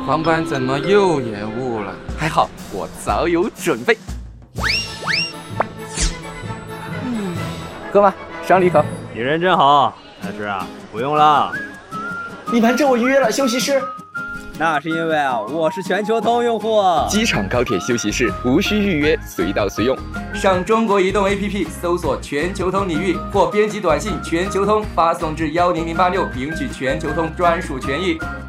航班怎么又延误了？ 还好我早有准备。喝吧，赏你一口。 你人真好，但是不用了。 你盘这我预约了休息室。 那是因为我是全球通用户。 机场高铁休息室无需预约，随到随用。 上中国移动 APP 搜索全球通领域，或编辑短信全球通发送至10086，领取全球通专属权益。